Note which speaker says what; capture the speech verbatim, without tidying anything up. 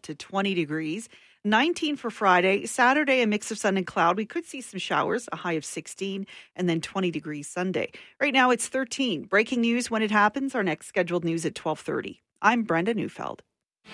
Speaker 1: to twenty degrees. nineteen for Friday. Saturday, a mix of sun and cloud. We could see some showers, a high of sixteen, and then twenty degrees Sunday. Right now, it's thirteen. Breaking news when it happens. Our next scheduled news at twelve thirty. I'm Brenda Neufeld.